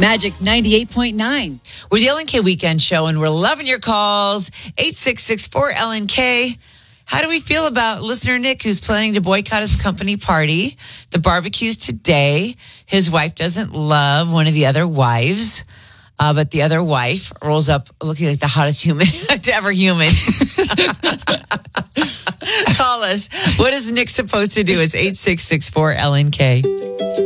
Magic 98.9. We're the LNK Weekend Show, and we're loving your calls. 866-4LNK. How do we feel about listener Nick, who's planning to boycott his company party? The barbecue's today. His wife doesn't love one of the other wives, but the other wife rolls up looking like the hottest human ever human. Call us. What is Nick supposed to do? It's 866-4LNK.